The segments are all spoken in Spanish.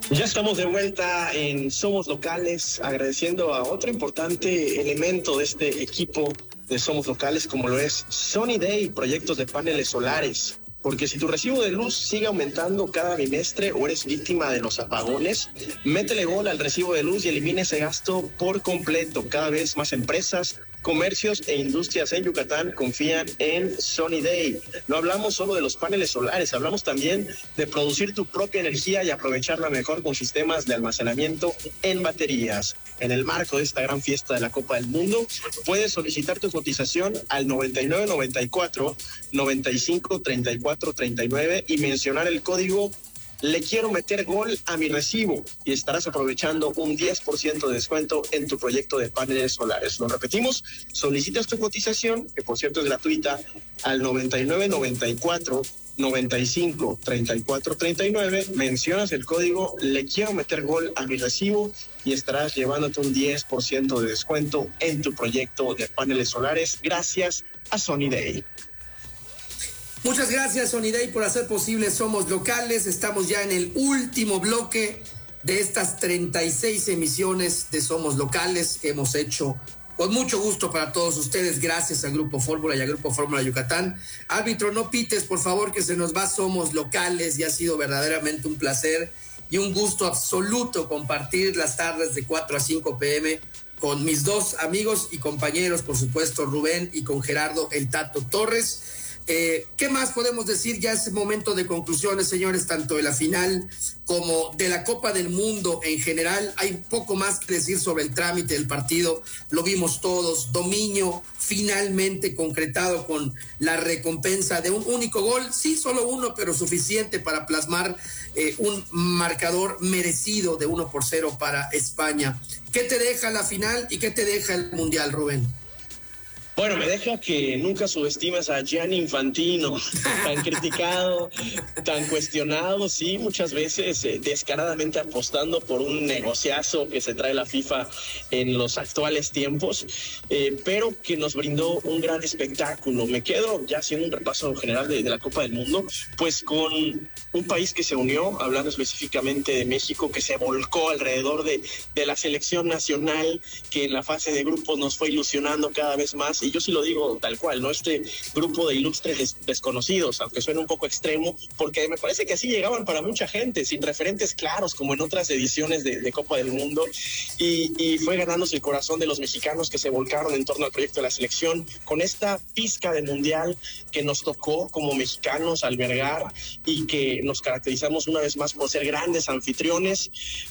Ya estamos de vuelta en Somos Locales, agradeciendo a otro importante elemento de este equipo de Somos Locales, como lo es Sunny Day, proyectos de paneles solares. Porque si tu recibo de luz sigue aumentando cada bimestre o eres víctima de los apagones, métele gol al recibo de luz y elimina ese gasto por completo. Cada vez más empresas, comercios e industrias en Yucatán confían en Sunny Day. No hablamos solo de los paneles solares, hablamos también de producir tu propia energía y aprovecharla mejor con sistemas de almacenamiento en baterías. En el marco de esta gran fiesta de la Copa del Mundo, puedes solicitar tu cotización al 9994 95 34 39 y mencionar el código "Le quiero meter gol a mi recibo" y estarás aprovechando un 10% de descuento en tu proyecto de paneles solares. Lo repetimos, solicitas tu cotización, que por cierto es gratuita, al 9994 95 34 39, mencionas el código "Le quiero meter gol a mi recibo" y estarás llevándote un 10% de descuento en tu proyecto de paneles solares gracias a Sunny Day. Muchas gracias, Sunny Day, por hacer posible Somos Locales. Estamos ya en el último bloque de estas 36 emisiones de Somos Locales que hemos hecho con mucho gusto para todos ustedes, gracias al Grupo Fórmula y al Grupo Fórmula Yucatán. Árbitro, no pites, por favor, que se nos va Somos Locales, y ha sido verdaderamente un placer y un gusto absoluto compartir las tardes de 4 a 5 p.m. con mis dos amigos y compañeros, por supuesto, Rubén, y con Gerardo el Tato Torres. ¿Qué más podemos decir? Ya es momento de conclusiones, señores, tanto de la final como de la Copa del Mundo en general. Hay poco más que decir sobre el trámite del partido, lo vimos todos, dominio finalmente concretado con la recompensa de un único gol, sí, solo uno, pero suficiente para plasmar un marcador merecido de 1-0 para España. ¿Qué te deja la final y qué te deja el Mundial, Rubén? Bueno, me deja que nunca subestimes a Gianni Infantino, tan criticado, tan cuestionado, sí, muchas veces descaradamente apostando por un negociazo que se trae la FIFA en los actuales tiempos, pero que nos brindó un gran espectáculo. Me quedo ya haciendo un repaso general de la Copa del Mundo, pues con un país que se unió, hablando específicamente de México, que se volcó alrededor de la selección nacional, que en la fase de grupos nos fue ilusionando cada vez más. Y yo sí lo digo tal cual, ¿no? Este grupo de ilustres desconocidos, aunque suene un poco extremo, porque me parece que así llegaban para mucha gente, sin referentes claros, como en otras ediciones de Copa del Mundo, y fue ganándose el corazón de los mexicanos que se volcaron en torno al proyecto de la selección, con esta pizca de mundial que nos tocó como mexicanos albergar y que nos caracterizamos una vez más por ser grandes anfitriones.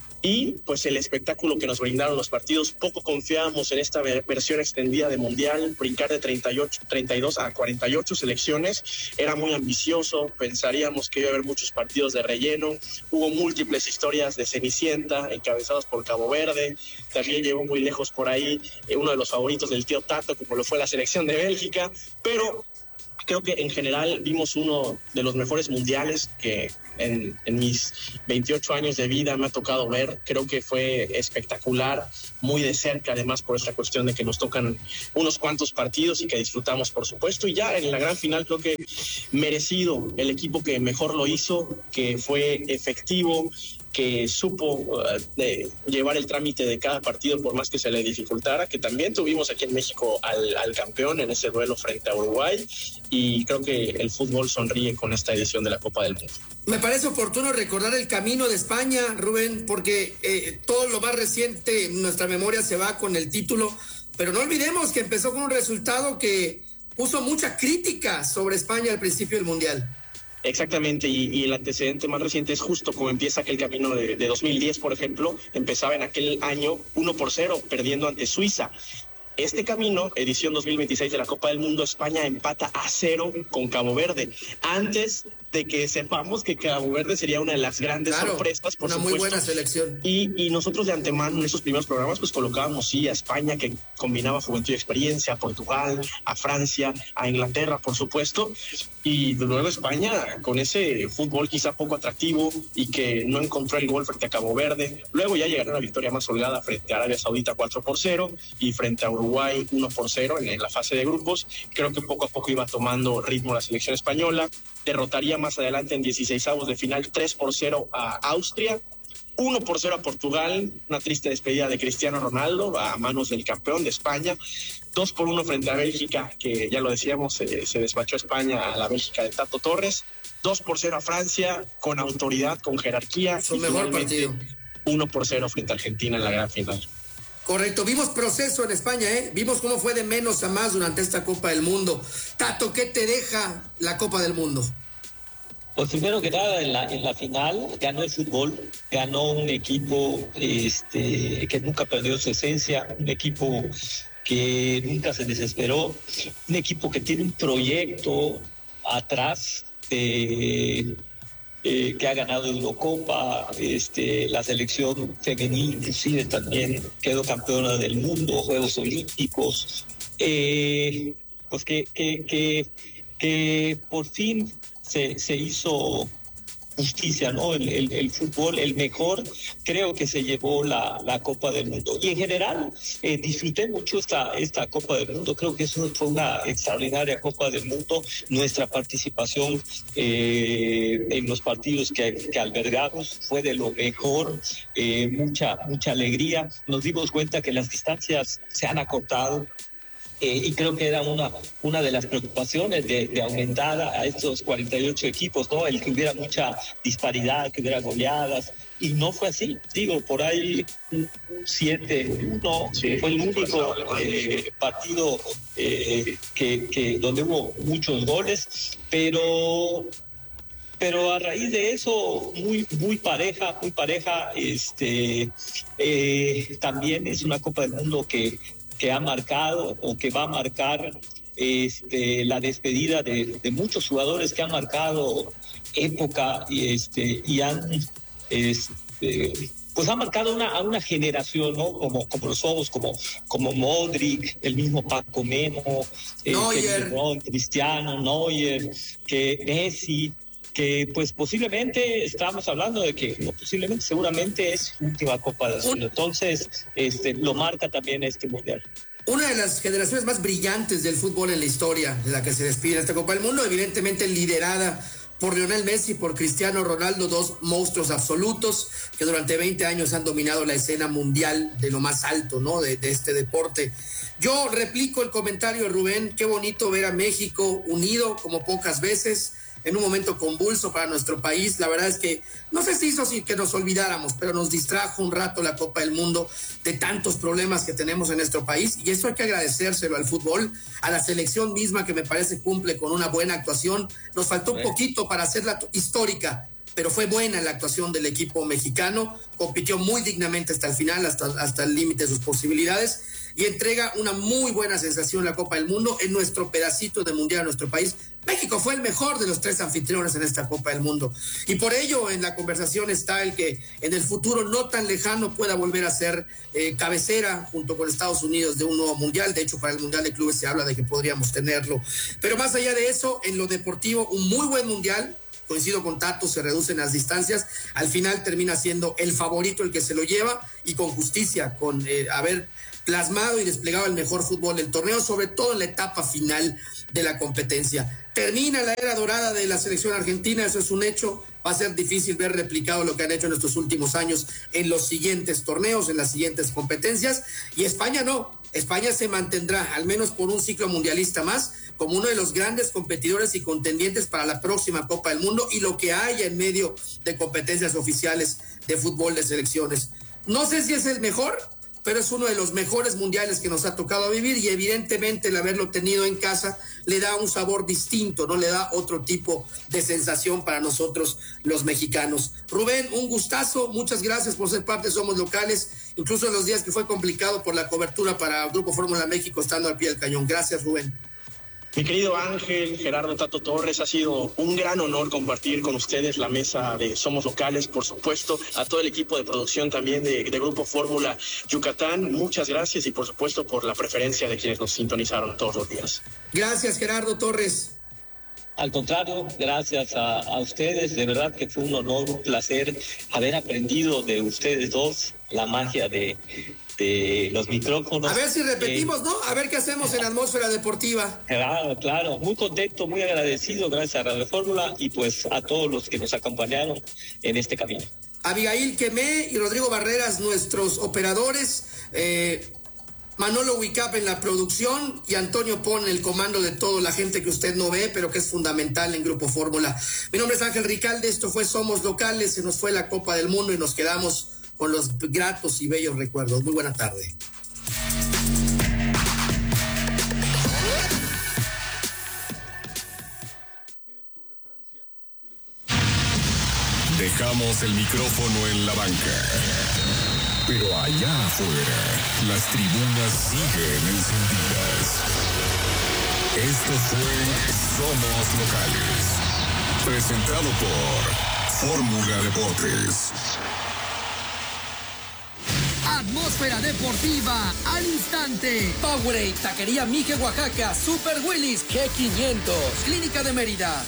Y pues el espectáculo que nos brindaron los partidos, poco confiábamos en esta versión extendida de Mundial, brincar de 32 a 48 selecciones, era muy ambicioso, pensaríamos que iba a haber muchos partidos de relleno, hubo múltiples historias de Cenicienta, encabezados por Cabo Verde, también llegó muy lejos por ahí uno de los favoritos del tío Tato, como lo fue la selección de Bélgica, pero creo que en general vimos uno de los mejores mundiales que en mis 28 años de vida me ha tocado ver. Creo que fue espectacular, muy de cerca, además por esta cuestión de que nos tocan unos cuantos partidos y que disfrutamos, por supuesto. Y ya en la gran final creo que merecido el equipo que mejor lo hizo, que fue efectivo, que supo llevar el trámite de cada partido por más que se le dificultara, que también tuvimos aquí en México al campeón en ese duelo frente a Uruguay, y creo que el fútbol sonríe con esta edición de la Copa del Mundo. Me parece oportuno recordar el camino de España, Rubén, porque todo lo más reciente en nuestra memoria se va con el título, pero no olvidemos que empezó con un resultado que puso mucha crítica sobre España al principio del Mundial. Exactamente, y el antecedente más reciente es justo como empieza aquel camino de 2010, por ejemplo, empezaba en aquel año 1-0, perdiendo ante Suiza. Este camino, edición 2026 de la Copa del Mundo, España empata a 0 con Cabo Verde, antes de que sepamos que Cabo Verde sería una de las grandes sorpresas, por supuesto. Muy buena selección. Y nosotros de antemano en esos primeros programas pues colocábamos sí a España, que combinaba juventud y experiencia, a Portugal, a Francia, a Inglaterra, por supuesto, y luego España con ese fútbol quizá poco atractivo y que no encontró el gol frente a Cabo Verde. Luego ya llegaron a una victoria más holgada frente a Arabia Saudita 4-0 y frente a Uruguay 1-0 en la fase de grupos. Creo que poco a poco iba tomando ritmo la selección española. Derrotaría más adelante en 16avos de final 3-0 a Austria. 1-0 a Portugal, una triste despedida de Cristiano Ronaldo a manos del campeón de España. 2-1 frente a Bélgica, que ya lo decíamos, se despachó España a la Bélgica de Tato Torres. 2-0 a Francia, con autoridad, con jerarquía. Su mejor partido. 1-0 frente a Argentina en la gran final. Correcto, vimos proceso en España, vimos cómo fue de menos a más durante esta Copa del Mundo. Tato, ¿qué te deja la Copa del Mundo? Pues primero que nada, en la final ganó el fútbol, ganó un equipo que nunca perdió su esencia, un equipo que nunca se desesperó, un equipo que tiene un proyecto atrás que ha ganado Eurocopa, la selección femenil inclusive también quedó campeona del mundo, Juegos Olímpicos, pues que por fin se hizo justicia, ¿no? El fútbol, el mejor, creo que se llevó la Copa del Mundo. Y en general, disfruté mucho esta Copa del Mundo. Creo que eso fue una extraordinaria Copa del Mundo. Nuestra participación en los partidos que albergamos fue de lo mejor. Mucha alegría. Nos dimos cuenta que las distancias se han acortado. Y creo que era una de las preocupaciones de aumentar a estos 48 equipos, ¿no? El que hubiera mucha disparidad, que hubiera goleadas, y no fue así. Digo, por ahí 7-1, sí, fue el único partido donde hubo muchos goles, pero a raíz de eso muy pareja. También es una Copa del Mundo que ha marcado o que va a marcar la despedida de muchos jugadores que han marcado época y han pues ha marcado a una generación, ¿no? Como los somos, como Modric, el mismo Paco Memo, Cristiano, Neuer, que Messi, que pues posiblemente estamos hablando de que seguramente es su última Copa del Mundo. Entonces lo marca también este mundial. Una de las generaciones más brillantes del fútbol en la historia, de la que se despide esta Copa del Mundo, evidentemente liderada por Lionel Messi y por Cristiano Ronaldo, dos monstruos absolutos que durante 20 años han dominado la escena mundial de lo más alto, ¿no? de este deporte. Yo replico el comentario de Rubén, qué bonito ver a México unido como pocas veces, en un momento convulso para nuestro país. La verdad es que no sé si hizo sin que nos olvidáramos, pero nos distrajo un rato la Copa del Mundo de tantos problemas que tenemos en nuestro país, y eso hay que agradecérselo al fútbol, a la selección misma, que me parece cumple con una buena actuación. Nos faltó un poquito para hacerla histórica, pero fue buena la actuación del equipo mexicano, compitió muy dignamente hasta el final, hasta el límite de sus posibilidades, y entrega una muy buena sensación la Copa del Mundo en nuestro pedacito de mundial, en nuestro país. México fue el mejor de los 3 anfitriones en esta Copa del Mundo, y por ello en la conversación está el que en el futuro no tan lejano pueda volver a ser cabecera junto con Estados Unidos de un nuevo mundial. De hecho, para el Mundial de Clubes se habla de que podríamos tenerlo, pero más allá de eso, en lo deportivo, un muy buen mundial. Coincido con Tato, se reducen las distancias, al final termina siendo el favorito el que se lo lleva, y con justicia, con haber plasmado y desplegado el mejor fútbol del torneo, sobre todo en la etapa final de la competencia. Termina la era dorada de la selección argentina, eso es un hecho. Va a ser difícil ver replicado lo que han hecho en estos últimos años en los siguientes torneos, en las siguientes competencias, y España no. España se mantendrá, al menos por un ciclo mundialista más, como uno de los grandes competidores y contendientes para la próxima Copa del Mundo y lo que haya en medio de competencias oficiales de fútbol de selecciones. No sé si es el mejor, pero es uno de los mejores mundiales que nos ha tocado vivir, y evidentemente el haberlo tenido en casa le da un sabor distinto, no le da otro tipo de sensación para nosotros los mexicanos. Rubén, un gustazo, muchas gracias por ser parte de Somos Locales, incluso en los días que fue complicado por la cobertura para el Grupo Fórmula México, estando al pie del cañón. Gracias, Rubén. Mi querido Ángel, Gerardo, Tato Torres, ha sido un gran honor compartir con ustedes la mesa de Somos Locales, por supuesto, a todo el equipo de producción también de Grupo Fórmula Yucatán. Muchas gracias, y por supuesto por la preferencia de quienes nos sintonizaron todos los días. Gracias, Gerardo Torres. Al contrario, gracias a ustedes, de verdad que fue un honor, un placer haber aprendido de ustedes dos la magia de los micrófonos. A ver si repetimos, ¿no? A ver qué hacemos en la atmósfera deportiva. Claro, muy contento, muy agradecido, gracias a Radio Fórmula y pues a todos los que nos acompañaron en este camino. Abigail Quemé y Rodrigo Barreras, nuestros operadores, Manolo Wicap en la producción y Antonio Pon en el comando de toda la gente que usted no ve, pero que es fundamental en Grupo Fórmula. Mi nombre es Ángel Ricalde, esto fue Somos Locales, se nos fue la Copa del Mundo y nos quedamos con los gratos y bellos recuerdos. Muy buena tarde. Dejamos el micrófono en la banca. Pero allá afuera, las tribunas siguen encendidas. Esto fue Somos Locales. Presentado por Fórmula Deportes. Atmósfera deportiva al instante. Powerade, Taquería Mije Oaxaca, Super Willis, G500, Clínica de Mérida.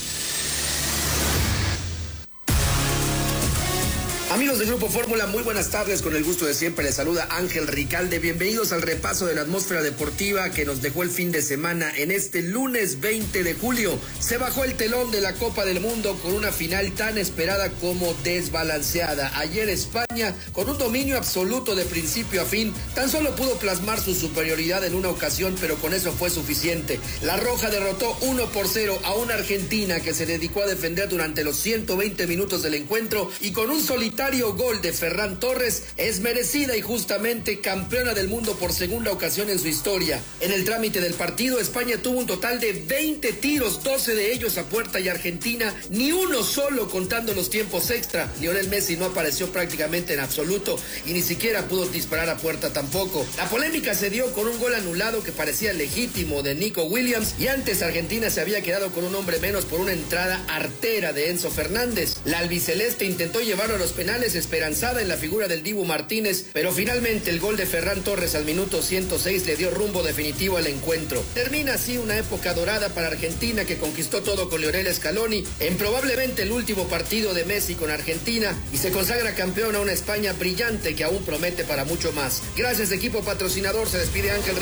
Amigos del Grupo Fórmula, muy buenas tardes, con el gusto de siempre les saluda Ángel Ricalde, bienvenidos al repaso de la atmósfera deportiva que nos dejó el fin de semana. En este lunes 20 de julio se bajó el telón de la Copa del Mundo con una final tan esperada como desbalanceada. Ayer España, con un dominio absoluto de principio a fin, tan solo pudo plasmar su superioridad en una ocasión, pero con eso fue suficiente. La Roja derrotó 1-0 a una Argentina que se dedicó a defender durante los 120 minutos del encuentro y con un solitario gol de Ferran Torres es merecida y justamente campeona del mundo por segunda ocasión en su historia. En el trámite del partido, España tuvo un total de 20 tiros, 12 de ellos a puerta, y Argentina ni uno solo contando los tiempos extra. Lionel Messi no apareció prácticamente en absoluto y ni siquiera pudo disparar a puerta tampoco. La polémica se dio con un gol anulado que parecía legítimo de Nico Williams, y antes Argentina se había quedado con un hombre menos por una entrada artera de Enzo Fernández. La albiceleste intentó llevarlo a los penales esperanzada en la figura del Dibu Martínez, pero finalmente el gol de Ferran Torres al minuto 106 le dio rumbo definitivo al encuentro. Termina así una época dorada para Argentina, que conquistó todo con Lionel Scaloni en probablemente el último partido de Messi con Argentina, y se consagra campeón a una España brillante que aún promete para mucho más. Gracias, equipo patrocinador, se despide Ángel